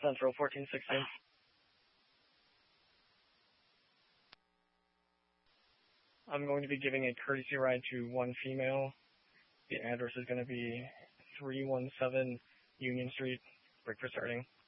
Central 1416. I'm going to be giving a courtesy ride to one female. The address is going to be 317 Union Street. Break for starting.